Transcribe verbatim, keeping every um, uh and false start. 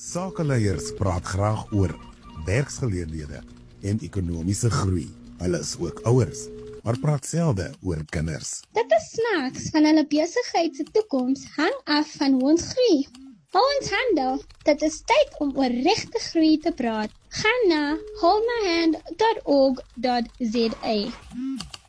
Sakeleiers praat graag oor werksgeleenthede en ekonomiese groei. Hulle is ook ouers, maar praat selde oor kinders. Dit is snaaks, van hulle besigheid se toekoms hang af van hoe ons groei. Hou ons handel, dit is tyd om oor regte groei te praat. Gaan na hold my hand dot org dot za.